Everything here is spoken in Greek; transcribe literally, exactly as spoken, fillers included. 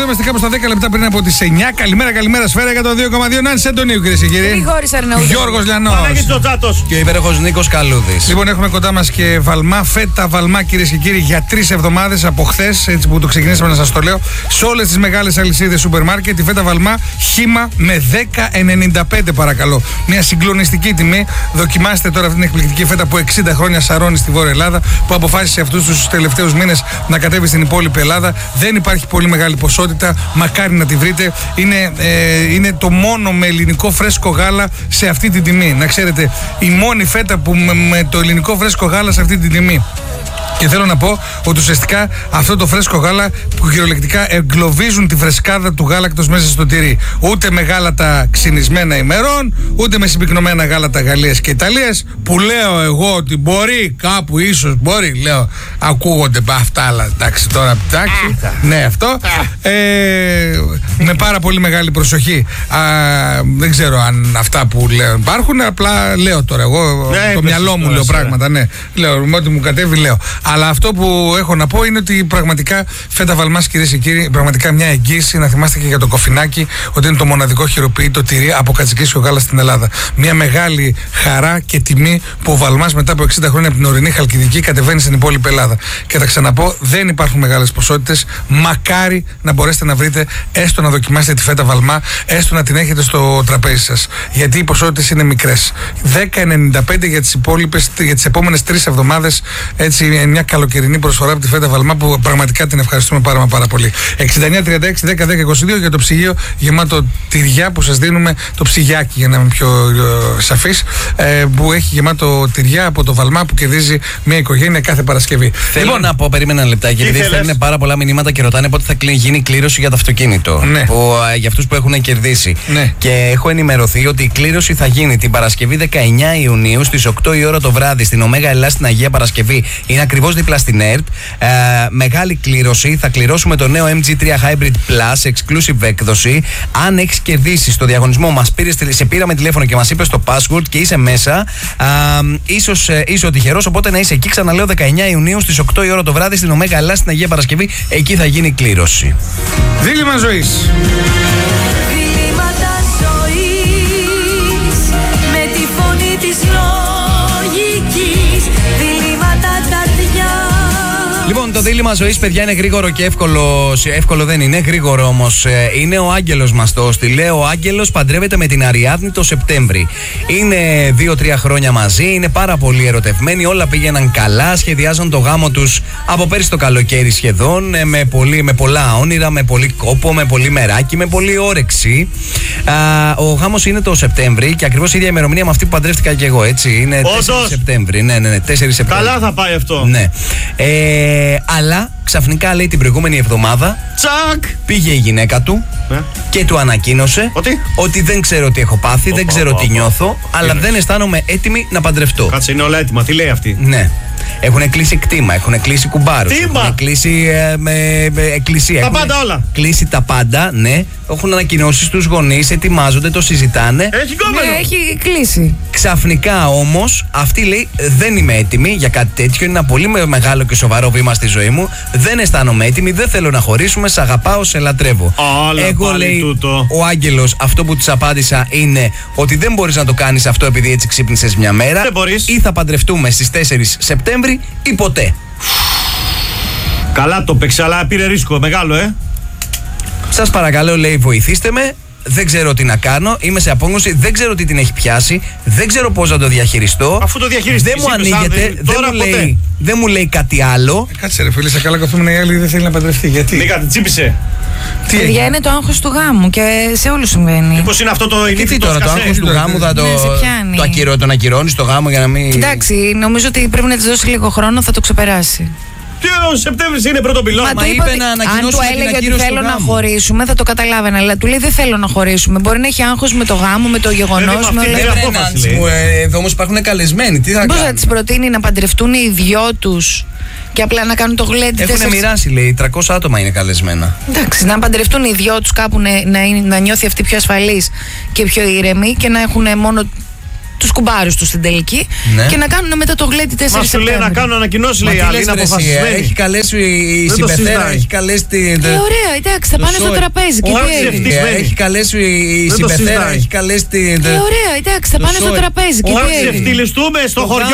Εδώ είμαστε κάπου στα δέκα λεπτά πριν από τις εννιά. Καλημέρα, καλημέρα, σφαίρα για το δύο κόμμα δύο. Νάνση Αντωνίου, κυρίες και κύριοι. Γρηγόρης Αρναούτος. Γιώργος Λιανός. Παναγιώτης Τζοτσάτος. Και ο υπέροχος Νίκος Καλούδης. Λοιπόν, έχουμε κοντά μας και βαλμά, φέτα βαλμά, κυρίες και κύριοι, για τρεις εβδομάδες από χθες, έτσι που το ξεκινήσαμε να σας το λέω, σε όλες τις μεγάλες αλυσίδες σούπερ μάρκετ. Η φέτα βαλμά χύμα με δέκα ενενήντα πέντε, παρακαλώ. Μια συγκλονιστική τιμή. Δοκιμάστε τώρα αυτή την εκπληκτική φέτα που εξήντα χρόνια σαρώνει στη Βόρεια Ελλάδα, που αποφάσισε αυτούς τους τελευταίους μήνες να κατέβει στην υπόλοιπη Ελλάδα. Δεν υπάρχει πολύ μεγάλη ποσότητα. Μακάρι να τη βρείτε. Είναι, ε, είναι το μόνο με ελληνικό φρέσκο γάλα σε αυτή την τιμή. Να ξέρετε, η μόνη φέτα που με, με το ελληνικό φρέσκο γάλα σε αυτή την τιμή. Και θέλω να πω ότι ουσιαστικά αυτό το φρέσκο γάλα που κυριολεκτικά εγκλωβίζουν τη φρεσκάδα του γάλακτος μέσα στο τυρί. Ούτε με γάλατα ξυνισμένα ημερών, ούτε με συμπυκνωμένα γάλατα Γαλλίας και Ιταλίας, που λέω εγώ ότι μπορεί κάπου ίσως μπορεί, λέω, ακούγονται αυτά, αλλά εντάξει τώρα, εντάξει, ναι αυτό, ε, με πάρα πολύ μεγάλη προσοχή. Α, δεν ξέρω αν αυτά που λέω υπάρχουν, απλά λέω τώρα εγώ, ναι, το μυαλό μου λέω πράγματα, ναι, λέω, με ό,τι μου κατέβει λέω. Αλλά αυτό που έχω να πω είναι ότι πραγματικά φέτα βαλμάς, κυρίες και κύριοι, πραγματικά μια εγγύηση. Να θυμάστε και για το κοφινάκι ότι είναι το μοναδικό χειροποίητο τυρί από κατσικίσιο γάλα στην Ελλάδα. Μια μεγάλη χαρά και τιμή που ο βαλμάς μετά από εξήντα χρόνια από την ορεινή Χαλκιδική κατεβαίνει στην υπόλοιπη Ελλάδα. Και θα ξαναπώ, δεν υπάρχουν μεγάλες ποσότητες. Μακάρι να μπορέσετε να βρείτε, έστω να δοκιμάσετε τη φέτα βαλμά, έστω να την έχετε στο τραπέζι σας. Γιατί οι ποσότητες είναι μικρές. δέκα ενενήντα πέντε για τις υπόλοιπες, για τις επόμενες τρεις εβδομάδες. Έτσι, μια καλοκαιρινή προσφορά από τη φέτα βαλμά που πραγματικά την ευχαριστούμε πάρα, μα πάρα πολύ. εξήντα εννιά τριάντα έξι δέκα δέκα είκοσι δύο για το ψυγείο γεμάτο τυριά που σας δίνουμε, το ψυγιάκι για να είμαι πιο ε, σαφής, ε, που έχει γεμάτο τυριά από το βαλμά που κερδίζει μια οικογένεια κάθε Παρασκευή. Θέλω λοιπόν, να πω, περίμενα ένα λεπτάκι, γιατί στέλνουν πάρα πολλά μηνύματα και ρωτάνε πότε θα γίνει κλήρωση για το αυτοκίνητο. Ναι. Που, ε, για αυτούς που έχουν κερδίσει. Ναι. Και έχω ενημερωθεί ότι η κλήρωση θα γίνει την Παρασκευή δεκαεννιά Ιουνίου στις οκτώ η ώρα το βράδυ στην Ωμέγα Ελλάς στην Αγία Παρασκευή. Είναι ακριβώς δίπλα στην ΕΡΤ. Ε, μεγάλη κλήρωση. Θα κληρώσουμε το νέο εμ τζι τρία Hybrid Plus, exclusive έκδοση. Αν έχεις κερδίσει στο διαγωνισμό, μας πήρες, σε πήραμε τηλέφωνο και μας είπες το password και είσαι μέσα, ε, ίσως ε, είσαι ο τυχερός. Οπότε να είσαι εκεί, ξαναλέω, δεκαεννιά Ιουνίου στις οκτώ η ώρα το βράδυ στην Ωμέγα Ελλάς στην Αγία Παρασκευή. Εκεί θα γίνει η κλήρωση. Δίλημμα ζωής. Δίλημματα ζωής, με τη φωνή της λογικής. Δίλημματα καρδιά. Λοιπόν, το δίλημμα ζωής, παιδιά, είναι γρήγορο και εύκολο. Εύκολο δεν είναι, γρήγορο όμως. Είναι ο Άγγελος μας το στείλε. Ο Άγγελος παντρεύεται με την Αριάδνη το Σεπτέμβρη. Είναι δύο τρία χρόνια μαζί, είναι πάρα πολύ ερωτευμένοι. Όλα πήγαιναν καλά. Σχεδιάζαν το γάμο τους από πέρυσι το καλοκαίρι σχεδόν. Με, πολύ, με πολλά όνειρα, με πολύ κόπο, με πολύ μεράκι, με πολύ όρεξη. Α, ο γάμος είναι το Σεπτέμβρη και ακριβώς η ίδια ημερομηνία με αυτή που παντρεύτηκα και εγώ, έτσι. Είναι τέσσερις Σεπτέμβρη. Ναι, ναι, ναι, τέσσερις Σεπτέμβρη. Καλά θα πάει αυτό. Ναι. Ε, αλλά ξαφνικά, λέει, την προηγούμενη εβδομάδα Τσακ! πήγε η γυναίκα του ναι. και του ανακοίνωσε ότι, ότι δεν ξέρω τι έχω πάθει, ο, δεν ο, ξέρω ο, τι ο, νιώθω, ο, αλλά είναι. δεν αισθάνομαι έτοιμη να παντρευτώ. Κάτσε, είναι όλα έτοιμα. Τι λέει αυτή? Ναι. Έχουν κλείσει κτήμα, έχουν κλείσει κουμπάρους, Τίμα. έχουν κλείσει ε, με, με εκκλησία. Τα έχουν πάντα όλα. Κλείσει τα πάντα, ναι. Έχουν ανακοινώσει στους γονείς, ετοιμάζονται, το συζητάνε. Έχει κόμμενο. Ναι, έχει κλείσει. Ξαφνικά όμως αυτή λέει δεν είμαι έτοιμη για κάτι τέτοιο. Είναι ένα πολύ μεγάλο και σοβαρό βήμα στη ζωή μου. Δεν αισθάνομαι έτοιμη, δεν θέλω να χωρίσουμε. Σ' αγαπάω, σε λατρεύω. Άλλα Εγώ, πάλι λέει, τούτο. ο Άγγελος, αυτό που της απάντησα είναι ότι δεν μπορείς να το κάνεις αυτό επειδή έτσι ξύπνησες μια μέρα. Δεν μπορείς. Ή θα παντρευτούμε στις τέσσερις Σεπτέμβρη ή ποτέ. Καλά το παίξε, αλλά πήρε ρίσκο μεγάλο, ε. Σας παρακαλώ, λέει, βοηθήστε με. Δεν ξέρω τι να κάνω. Είμαι σε απόγνωση. Δεν ξέρω τι την έχει πιάσει. Δεν ξέρω πώς να το διαχειριστώ. Αφού το διαχειριστείς, δεν μου είπες, ανοίγεται. αν δεν- Δεν, τώρα μου ποτέ. λέει, δεν μου λέει κάτι άλλο. Ε, κάτσε ρε φίλε, σε καλά καθόμουν, η άλλη δεν θέλει να παντρευτεί. Γιατί? Μήκα, την τσίπησε. Τι Παιδιά, έγινε? είναι το άγχος του γάμου και σε όλους συμβαίνει. Μήπως είναι αυτό το Και τι ενήθιτο τώρα, το σκασέ? άγχος του γάμου θα το, Ναι, σε πιάνει. το, ακυρώ, τον ακυρώνεις το γάμο για να μην. Εντάξει, νομίζω ότι πρέπει να της δώσει λίγο χρόνο, θα το ξεπεράσει. Τι ο Σεπτέμβρης είναι πρώτο πυλόν. Μα του είπε ότι να αν του ανακοινώσουμε την έλεγε ότι ακύρωση θέλω του να γάμου. χωρίσουμε, θα το καταλάβαινα. Αλλά του λέει δεν θέλω να χωρίσουμε. Μπορεί να έχει άγχος με το γάμο, με το γεγονός. μα Με αυτή όλα. είναι Δεν απόφαση, είναι, Νάνση λέει. μου, ε, εδώ όμως υπάρχουν καλεσμένοι. Τι θα Πώς θα κάνουν? της προτείνει να παντρευτούν οι δυο τους και απλά να κάνουν το γλέντι. Έχουν τέσσερις- μοιράσει, λέει, τριακόσια άτομα είναι καλεσμένα. Εντάξει, να παντρευτούν οι δυο τους κάπου να, να, είναι- να νιώθει αυτή πιο ασφαλής και πιο ήρεμη και να έχουν μόνο τους κουμπάρους τους στην τελική Ναι. και να κάνουν μετά το γλέτι τέσσερα Δεν το σου λέει Σεπτέμβρη. να κάνουν ανακοινώσει, Μα λέει τι άλλη, λες, είναι ρε, εσύ, αποφασισμένη. έχει καλέσει η Δεν το Συμπεθέρα, συζητάει. έχει καλέσει την. Ε, ωραία, εντάξει, θα το πάνε στο σόι. τραπέζι. Και Ωραία, τι έγινε. ξεφτύλ. Ε, Έχει καλέσει η Δεν το Συμπεθέρα, συζητάει. έχει καλέσει την. Ε, ωραία, εντάξει, θα το πάνε στο σόι. τραπέζι. Και Όχι, τι έγινε. ξεφτυλιστούμε στο Το χωριό